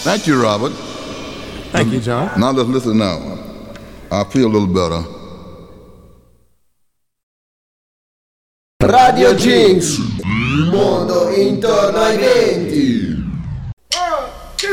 Thank you, Robert. Thank you, John. Now let's listen now. I feel a little better. Radio Jinx, il mondo intorno ai denti.